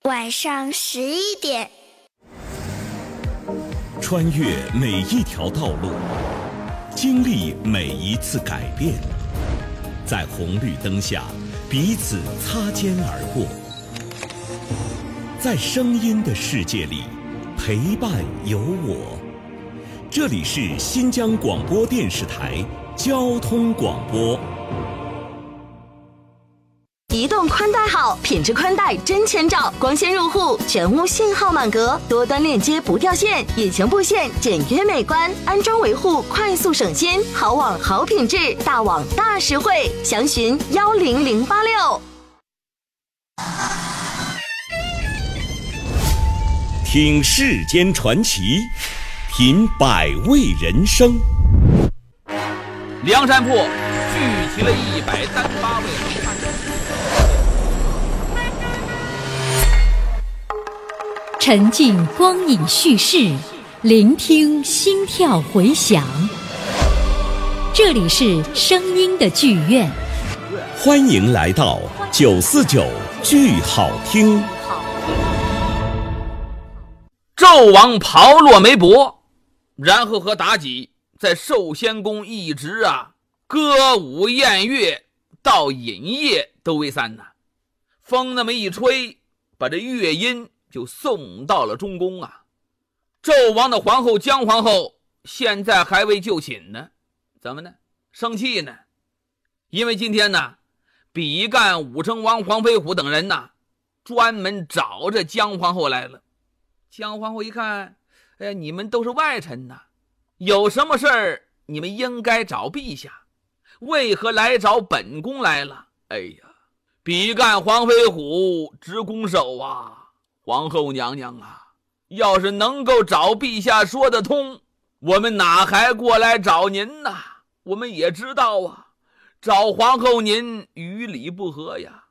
晚上11点。 穿越每一条道路，经历每一次改变，在红绿灯下彼此擦肩而过，在声音的世界里陪伴有我。这里是新疆广播电视台交通广播。 移动宽带好，品质宽带真千兆，光纤入户，全屋信号满格，多端链接不掉线，隐形布线简约美观，安装维护快速省心，好网好品质，大网大实惠，详询10086。 听世间传奇，品百味人生。 梁山泊聚集了138位好汉。 沉浸光影叙事，聆听心跳回响。这里是声音的剧院， 欢迎来到949剧好听。 纣王炮落梅伯，然后和妲己在寿仙宫一直歌舞宴乐，到饮夜都未散呢。风那么一吹，把这乐音就送到了中宫啊。纣王的皇后姜皇后现在还未就寝呢，怎么呢？生气呢？因为今天呢，比干、武成王黄飞虎等人专门找着姜皇后来了。姜皇后一看，你们都是外臣有什么事儿你们应该找陛下，为何来找本宫来了？比干、黄飞虎直拱手皇后娘娘要是能够找陛下说得通，我们哪还过来找您呢？我们也知道找皇后您于理不合呀。